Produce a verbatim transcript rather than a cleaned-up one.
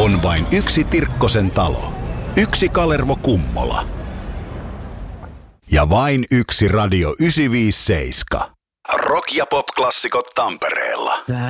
On vain yksi Tirkkosen talo, yksi Kalervo Kummola ja vain yksi Radio yhdeksänsataaviisikymmentäseitsemän. Rock- ja pop-klassikot Tampereella.